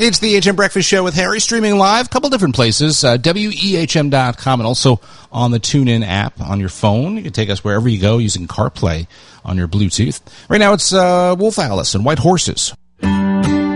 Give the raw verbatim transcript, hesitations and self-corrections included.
It's the H M Breakfast Show with Harry, streaming live, a couple different places, uh, W E H M dot com, and also on the TuneIn app on your phone. You can take us wherever you go using CarPlay on your Bluetooth. Right now it's uh, Wolf Alice and White Horses.